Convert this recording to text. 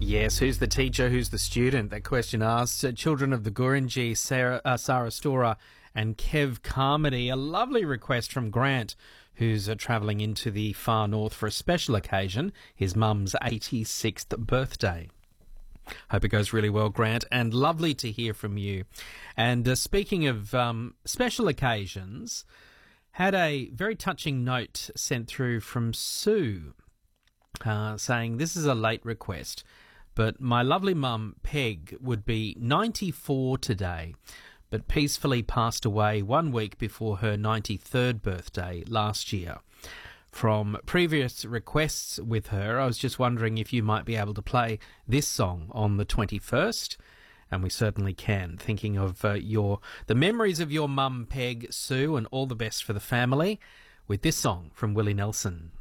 Yes, who's the teacher, who's the student? That question asks. Children of the Gurindji, Sarah Stora and Kev Carmody. A lovely request from Grant, who's travelling into the far north for a special occasion, his mum's 86th birthday. Hope it goes really well, Grant, and lovely to hear from you. And speaking of special occasions, had a very touching note sent through from Sue, saying, this is a late request, but my lovely mum, Peg, would be 94 today, but peacefully passed away 1 week before her 93rd birthday last year. From previous requests with her, I was just wondering if you might be able to play this song on the 21st, and we certainly can. Thinking of the memories of your mum, Peg, Sue, and all the best for the family with this song from Willie Nelson.